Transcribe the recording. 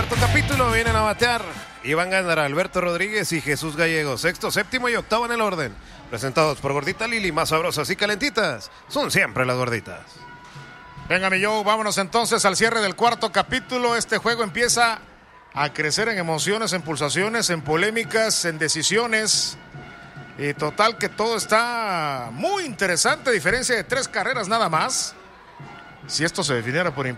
cuarto capítulo vienen a batear Iván Gándara, Alberto Rodríguez y Jesús Gallego. Sexto, séptimo y octavo en el orden. Presentados por Gordita Lili, más sabrosas y calentitas. Son siempre las gorditas. Venga, mi Joe, vámonos entonces al cierre del cuarto capítulo. Este juego empieza a crecer en emociones, en pulsaciones, en polémicas, en decisiones. Y total que todo está muy interesante, a diferencia de 3 carreras nada más. Si esto se definiera por